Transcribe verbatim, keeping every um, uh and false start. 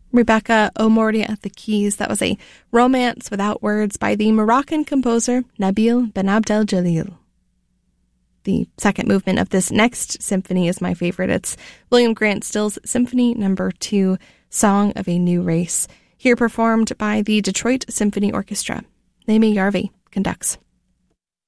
Rebecca Omordia at the keys. That was a Romance Without Words by the Moroccan composer Nabil Ben Abdel Jalil. The second movement of this next symphony is my favorite. It's William Grant Still's Symphony Number Two, Song of a New Race, here performed by the Detroit Symphony Orchestra. Naomi Yarvi conducts.